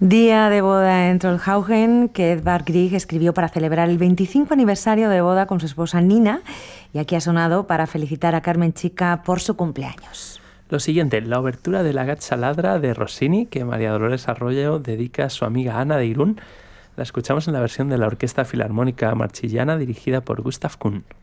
Día de boda en Trollhaugen que Edvard Grieg escribió para celebrar el 25 aniversario de boda con su esposa Nina, y aquí ha sonado para felicitar a Carmen Chica por su cumpleaños. Lo siguiente, la obertura de La Gazza Ladra de Rossini, que María Dolores Arroyo dedica a su amiga Ana de Irún. La escuchamos en la versión de la Orquesta Filarmónica Marchigiana dirigida por Gustav Kuhn.